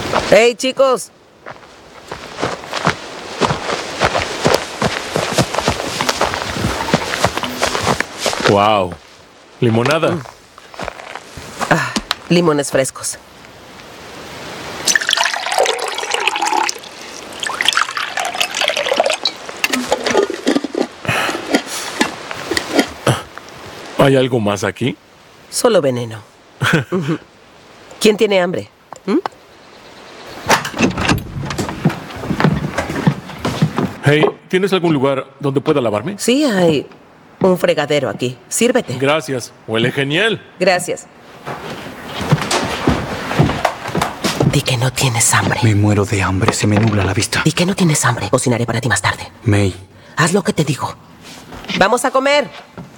¡Hey, chicos! Wow. Limonada. Limones frescos. ¿Hay algo más aquí? Solo veneno. ¿Quién tiene hambre? Hey, ¿tienes algún lugar donde pueda lavarme? Sí, hay un fregadero aquí. Sírvete. Gracias. Huele genial. Gracias. Di que no tienes hambre. Me muero de hambre, se me nubla la vista. Di que no tienes hambre. Cocinaré para ti más tarde. May. Haz lo que te digo. ¡Vamos a comer!